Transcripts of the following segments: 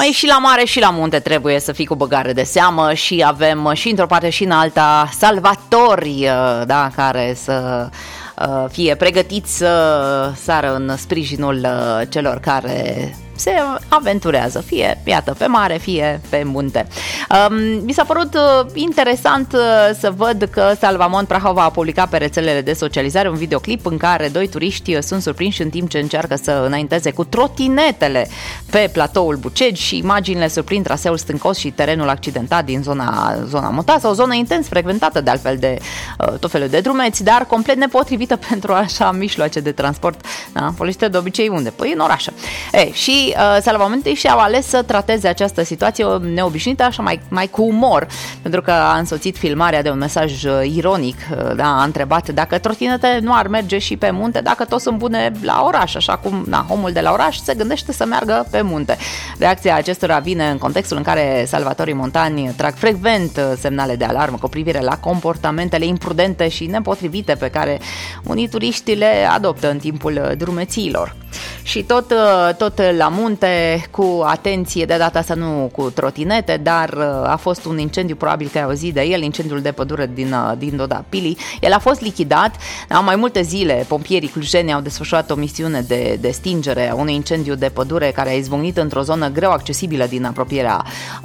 Mai și la mare și la munte trebuie să fii cu băgare de seamă și avem și într-o parte și în alta salvatori, da, care să fie pregătiți să sară în sprijinul celor care se aventurează, fie, iată, pe mare, fie pe munte. Mi s-a părut interesant să văd că Salvamont Prahova a publicat pe rețelele de socializare un videoclip în care doi turiști sunt surprinși în timp ce încearcă să înainteze cu trotinetele pe platoul Bucegi și imaginile surprind traseul stâncos și terenul accidentat din zona Mutasa, o zonă intens frecventată de altfel de tot felul de drumeți, dar complet nepotrivită pentru așa mijloace de transport, da, folosite de obicei unde? Păi în orașe. Și salvamentii și-au ales să trateze această situație neobișnuită așa mai cu umor, pentru că a însoțit filmarea de un mesaj ironic, da, a întrebat dacă trotinete nu ar merge și pe munte, dacă toți sunt bune la oraș, așa cum omul de la oraș se gândește să meargă pe munte. Reacția acestora vine în contextul în care salvatorii montani trag frecvent semnale de alarmă cu privire la comportamentele imprudente și nepotrivite pe care unii turiști le adoptă în timpul drumețiilor. Și tot la munte, cu atenție, de data asta nu cu trotinete, dar a fost un incendiu, probabil că ai auzit de el, incendiul de pădure din Dodapili. El a fost lichidat, mai multe zile pompierii clujeni au desfășurat o misiune de stingere a unui incendiu de pădure care a izbucnit într-o zonă greu accesibilă din apropierea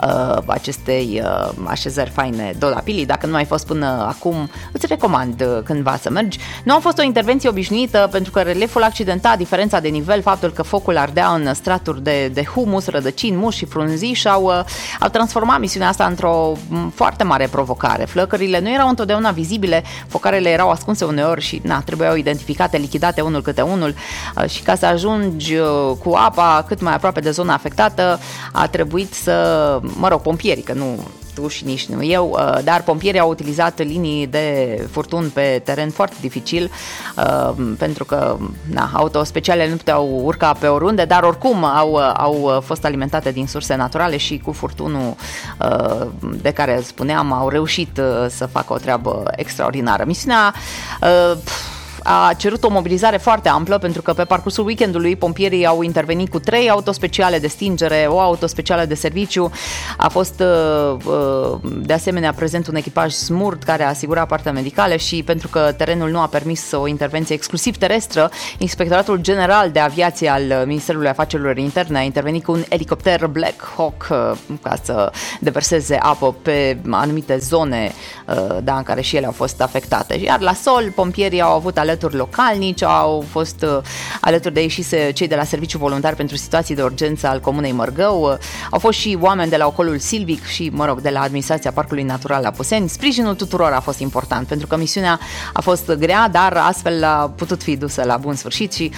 acestei așezări faine Dodapili. Dacă nu ai fost până acum, îți recomand cândva să mergi. Nu a fost o intervenție obișnuită pentru că relieful accidentat, diferența de nivel, faptul că focul ardea în straturi de humus, rădăcini, muși și frunziși au transformat misiunea asta într-o foarte mare provocare. Flăcările nu erau întotdeauna vizibile, focarele erau ascunse uneori și trebuiau identificate, lichidate unul câte unul și ca să ajungi cu apa cât mai aproape de zona afectată a trebuit să, pompierii, că nu tu și nici nu eu, dar pompierii au utilizat linii de furtun pe teren foarte dificil pentru că autospecialele nu puteau urca pe oriunde, dar oricum au fost alimentate din surse naturale și cu furtunul de care spuneam au reușit să facă o treabă extraordinară. Misiunea a cerut o mobilizare foarte amplă pentru că pe parcursul weekendului pompierii au intervenit cu 3 autospeciale de stingere, o autospecială de serviciu, a fost de asemenea prezent un echipaj SMURD care a asigurat partea medicală și pentru că terenul nu a permis o intervenție exclusiv terestră, Inspectoratul General de Aviație al Ministerului Afacerilor Interne a intervenit cu un elicopter Black Hawk ca să deverseze apă pe anumite zone în care și ele au fost afectate. Iar la sol, pompierii au avut alături localnici, au fost alături de ei și cei de la Serviciul Voluntar pentru Situații de Urgență al Comunei Mărgău, au fost și oameni de la ocolul silvic și, de la Administrația Parcului Natural Apuseni. Sprijinul tuturor a fost important, pentru că misiunea a fost grea, dar astfel a putut fi dusă la bun sfârșit și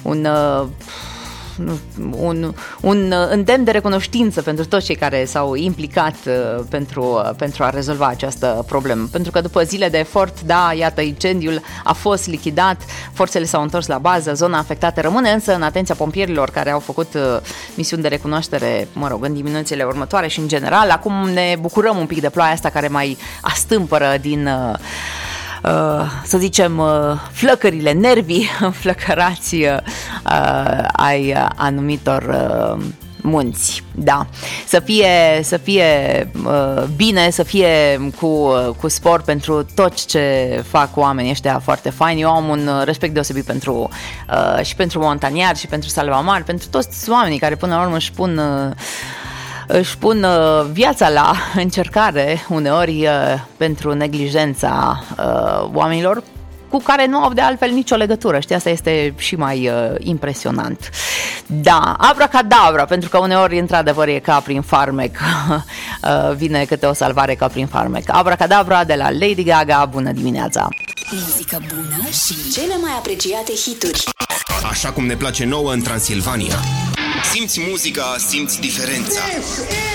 un îndemn de recunoștință pentru toți cei care s-au implicat pentru a rezolva această problemă. Pentru că după zile de efort, iată, incendiul a fost lichidat, forțele s-au întors la bază, zona afectată rămâne însă în atenția pompierilor care au făcut misiuni de recunoaștere, în diminețile următoare și în general. Acum ne bucurăm un pic de ploaia asta care mai astâmpără din să zicem, flăcările, nervii înflăcărați ai anumitor munți. Da. Să fie bine, să fie cu spor pentru tot ce fac oamenii ăștia foarte faini. Eu am un respect deosebit și pentru montaniari și pentru salvamari, pentru toți oamenii care până la urmă își pun viața la încercare uneori pentru neglijența oamenilor cu care nu au de altfel nicio legătură. Știi, asta este și mai impresionant. Da, abracadabra, pentru că uneori într-adevăr e ca prin farmec. Vine câte o salvare ca prin farmec. Abracadabra de la Lady Gaga, bună dimineața! Muzică bună și cele mai apreciate hituri. Așa cum ne place nouă în Transilvania. Simți muzica, simți diferența.